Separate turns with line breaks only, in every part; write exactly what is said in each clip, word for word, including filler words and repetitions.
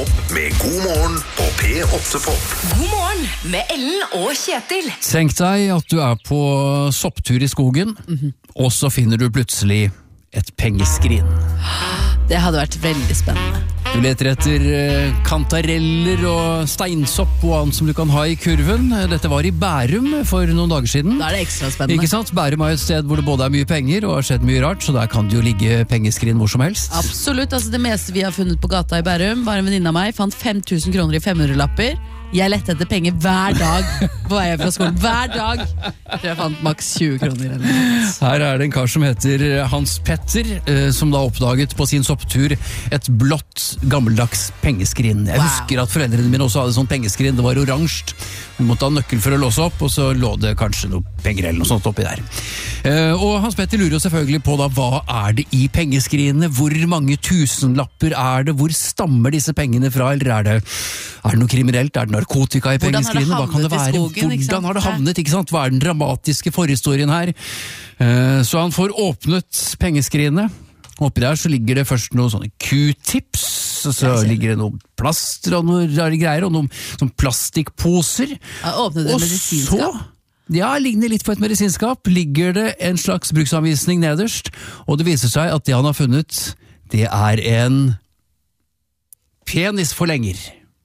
opp med God morgen på P åtte Pop.
God morgen med Ellen og Kjetil.
Tenk deg at du er på sopptur i skogen, mm-hmm. og så finner du plutselig et pengeskrin.
Det hadde vært veldig spennende.
Du leter etter kantareller og steinsopp og annet som du kan ha i kurven. Dette var i Bærum for noen dager siden.
Da er det ekstra spennende.
Ikke sant? Bærum er et sted hvor det både er mye penger og har skjedd mye rart, så der kan det jo ligge pengeskrin hvor som helst.
Absolutt, altså det meste vi har funnet på gata i Bærum, var en venninne av meg, fant fem tusen kroner i femhundrelapper. Jeg lette etter penger hver dag på vei hjem fra skolen. Hver dag! Jeg tror jeg fant maks tjue kroner. Eller.
Her er det en kar som heter Hans Petter, som da oppdaget på sin sopptur et blått, gammeldags pengeskrin. Jeg
Wow.
husker at foreldrene mine også hadde sånn pengeskrin. Det var oransje. Du måtte ha nøkkel for å låse opp, og så lå det kanskje noe penger eller noe sånt oppi der. Og Hans Petter lurer jo selvfølgelig på da, hva er det i pengeskrinene? Hvor mange tusenlapper er det? Hvor stammer disse pengene fra? Eller er det, er det noe kriminelt? Er det narkotika i pengeskrinene? Hva kan det være?
Skogen,
Hvordan har det havnet? Ikke sant? Hva er den dramatiske forhistorien her? Så han får åpnet pengeskrinene. Oppi der så ligger det først noen sånne Q-tips, og så ligger det noen plaster og noen rare greier, og noen sånn plastikkposer.
Ja, åpnet det
og
medisinskap?
Så, ja, ligner litt på et medisinskap, ligger det en slags bruksanvisning nederst, og det viser seg at det han har funnet, det er en penisforlenger.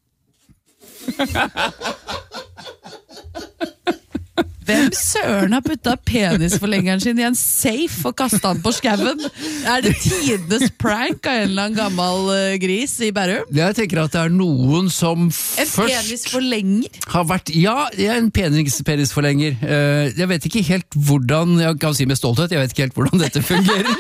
Hvem søren har puttet penisforlengeren sin i en safe og kastet han på skaven? Er det tidenes prank av en eller annen gammel uh, gris i Bærum?
Jeg tenker at det er noen som
En
først
penisforlenger?
har vært, ja, det er en penis, penisforlenger. Uh, jeg vet ikke helt hvordan, jeg kan si med stolthet, jeg vet ikke helt hvordan dette fungerer.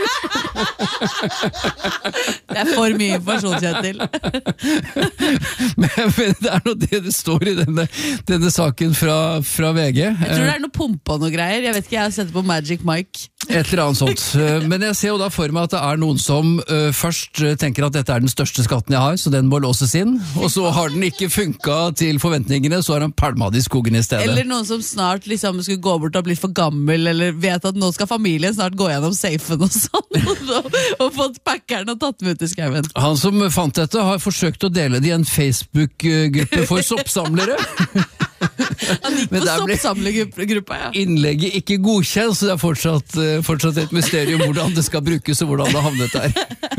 Det er for mye informasjon, Kjetil.
men, men det er noe det det står i denne, denne saken fra, fra V G.
Jeg tror det er noe pumpe og noe greier. Jeg vet ikke, jeg har sett det på Magic Mike.
Et eller annet sånt. Men jeg ser jo da for meg at det er noen som uh, først tenker at dette er den største skatten jeg har, så den må låses inn. Og så har den ikke funket til forventningene, så har han palmet i skogen i stedet.
Eller noen som snart liksom skulle gå bort og bli for gammel, eller vet at nå skal familien snart gå gjennom safen og sånn, og, og fått packeren og tatt med ut i skaven.
Han som fant dette har forsøkt å dele det i en Facebook-gruppe for soppsamlere.
Han gikk på soppsamlergruppa, ja.
Innlegget ikke godkjent, så det er fortsatt, fortsatt et mysterium hvordan det skal brukes og hvordan det har havnet der.